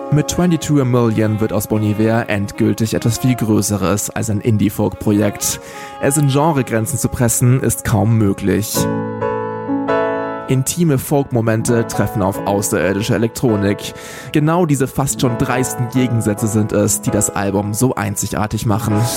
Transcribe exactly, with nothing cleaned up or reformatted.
Mit zweiundzwanzig a Million wird aus Bon Iver endgültig etwas viel Größeres als ein Indie-Folk-Projekt. Es in Genregrenzen zu pressen, ist kaum möglich. Intime Folk-Momente treffen auf außerirdische Elektronik. Genau diese fast schon dreisten Gegensätze sind es, die das Album so einzigartig machen.